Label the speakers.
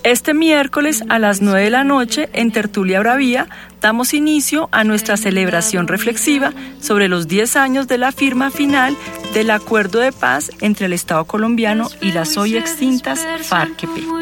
Speaker 1: Este miércoles a las 9 de la noche en Tertulia Bravía damos inicio a nuestra celebración reflexiva sobre los 10 años de la firma final del Acuerdo de Paz entre el Estado colombiano y las hoy extintas FARC-EP.